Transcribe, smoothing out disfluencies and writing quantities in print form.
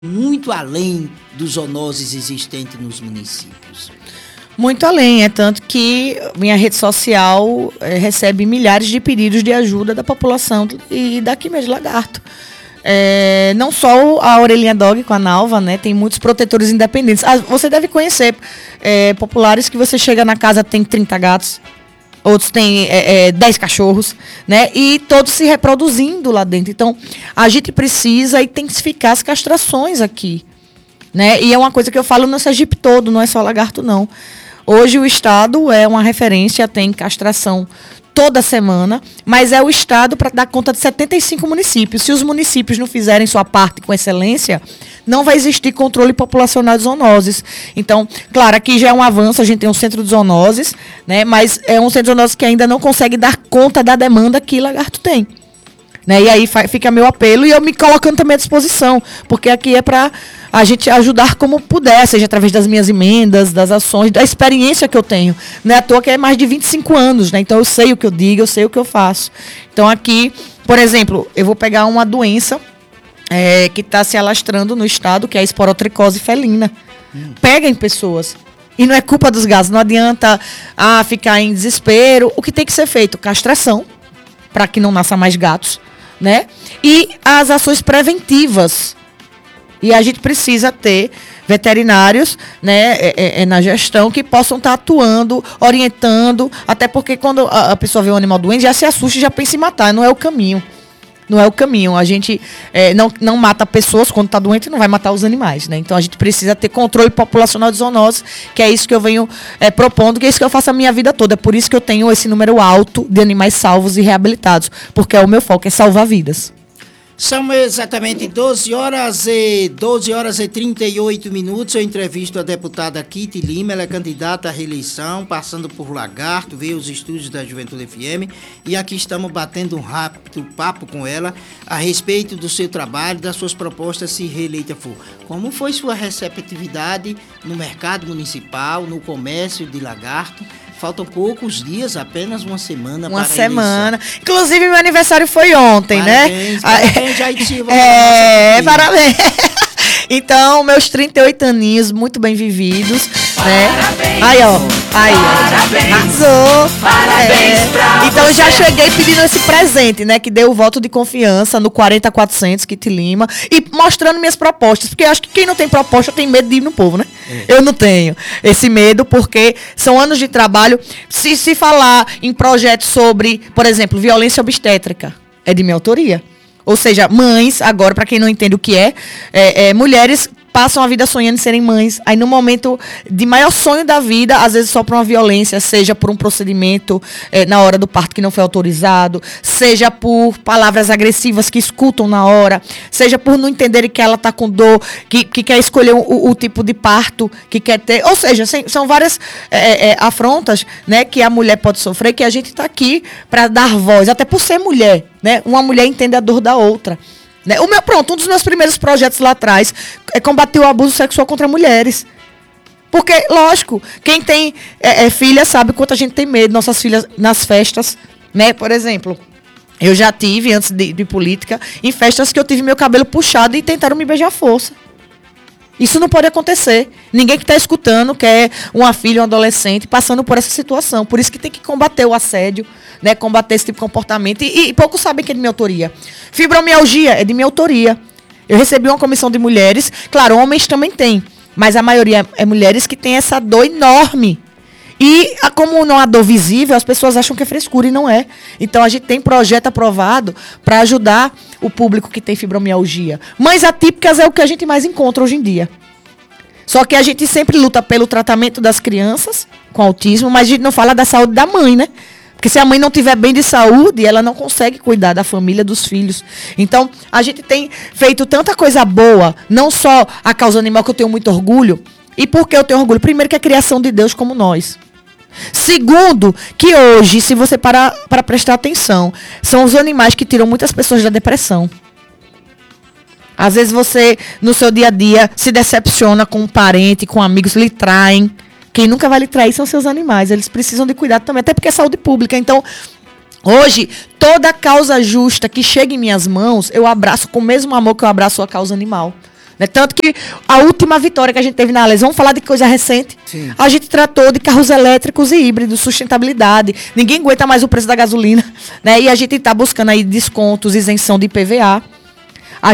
muito além dos zoonoses existentes nos municípios. Muito além, é tanto que minha rede social recebe milhares de pedidos de ajuda da população e daqui mesmo, de Lagarto. Não só a Orelhinha Dog com a Nalva, né? Tem muitos protetores independentes. Você deve conhecer populares que você chega na casa, tem 30 gatos, outros têm 10 cachorros, né? E todos se reproduzindo lá dentro. Então, a gente precisa intensificar as castrações aqui, né? E é uma coisa que eu falo no Sergipe todo, não é só Lagarto, não. Hoje o Estado é uma referência, tem castração toda semana, mas é o Estado para dar conta de 75 municípios. Se os municípios não fizerem sua parte com excelência, não vai existir controle populacional de zoonoses. Então, claro, aqui já é um avanço, a gente tem um centro de zoonoses, né, mas é um centro de zoonoses que ainda não consegue dar conta da demanda que Lagarto tem. Né? E aí fica meu apelo e eu me colocando também à disposição, porque aqui é para a gente ajudar como puder, seja através das minhas emendas, das ações, da experiência que eu tenho. Não é à toa que é mais de 25 anos, né? Então eu sei o que eu digo, eu sei o que eu faço. Então aqui, por exemplo, eu vou pegar uma doença que está se alastrando no estado, que é a esporotricose felina. Pega em pessoas. E não é culpa dos gatos, não adianta ficar em desespero. O que tem que ser feito? Castração, para que não nasça mais gatos, né? E as ações preventivas. E a gente precisa ter veterinários, né, na gestão que possam estar atuando, orientando, até porque quando a pessoa vê um animal doente, já se assusta e já pensa em matar. Não é o caminho. Não é o caminho. A gente não mata pessoas quando está doente, não vai matar os animais, né? Então a gente precisa ter controle populacional de zoonoses, que é isso que eu venho propondo, que é isso que eu faço a minha vida toda. É por isso que eu tenho esse número alto de animais salvos e reabilitados, porque o meu foco é salvar vidas. São exatamente 12 horas e 38 minutos. Eu entrevisto a deputada Kitty Lima, ela é candidata à reeleição, passando por Lagarto, veio os estúdios da Juventude FM, e aqui estamos batendo um rápido papo com ela a respeito do seu trabalho, das suas propostas, se reeleita for. Como foi sua receptividade no mercado municipal, no comércio de Lagarto? Faltam poucos dias, apenas uma semana para a eleição. Uma semana. Inclusive, meu aniversário foi ontem, parabéns, né? Parabéns, Jaiti. Parabéns. Então, meus 38 aninhos, muito bem vividos, né? Aí, ó. Arrasou. Parabéns pra Então, eu já você. cheguei pedindo esse presente, né? Que deu o voto de confiança no 40400, Kitty Lima. E mostrando minhas propostas. Porque eu acho que quem não tem proposta tem medo de ir no povo, né? Eu não tenho esse medo, porque são anos de trabalho. Se falar em projetos sobre, por exemplo, violência obstétrica, é de minha autoria. Ou seja, mães, agora, para quem não entende o que mulheres passam a vida sonhando em serem mães. Aí, no momento de maior sonho da vida, às vezes só por uma violência, seja por um procedimento na hora do parto que não foi autorizado, seja por palavras agressivas que escutam na hora, seja por não entenderem que ela está com dor, que quer escolher o tipo de parto que quer ter. Ou seja, são várias afrontas, né, que a mulher pode sofrer, que a gente está aqui para dar voz, até por ser mulher, né? Uma mulher entende a dor da outra. Né? Um dos meus primeiros projetos lá atrás é combater o abuso sexual contra mulheres. Porque, lógico, quem tem filha sabe quanto a gente tem medo, nossas filhas nas festas, né? Por exemplo, eu já tive, antes de política, em festas que eu tive meu cabelo puxado e tentaram me beijar à força. Isso não pode acontecer. Ninguém que está escutando quer uma filha, um adolescente passando por essa situação. Por isso que tem que combater o assédio, né? Combater esse tipo de comportamento. E poucos sabem que é de minha autoria. Fibromialgia é de minha autoria. Eu recebi uma comissão de mulheres. Claro, homens também têm. Mas a maioria é mulheres que têm essa dor enorme. E como não há dor visível, as pessoas acham que é frescura e não é. Então a gente tem projeto aprovado para ajudar o público que tem fibromialgia. Mães atípicas é o que a gente mais encontra hoje em dia. Só que a gente sempre luta pelo tratamento das crianças com autismo, mas a gente não fala da saúde da mãe, né? Porque se a mãe não estiver bem de saúde, ela não consegue cuidar da família, dos filhos. Então, a gente tem feito tanta coisa boa, não só a causa animal, que eu tenho muito orgulho. E por que eu tenho orgulho? Primeiro, que é a criação de Deus como nós. Segundo, que hoje, se você parar para prestar atenção, são os animais que tiram muitas pessoas da depressão. Às vezes você, no seu dia a dia, se decepciona com um parente, com amigos, lhe traem. Quem nunca vai lhe trair são seus animais. Eles precisam de cuidado também, até porque é saúde pública. Então, hoje, toda causa justa que chega em minhas mãos, eu abraço com o mesmo amor que eu abraço a causa animal. Né? Tanto que a última vitória que a gente teve na ALES, vamos falar de coisa recente, Sim. a gente tratou de carros elétricos e híbridos, sustentabilidade. Ninguém aguenta mais o preço da gasolina, né? E a gente está buscando aí descontos, isenção de IPVA.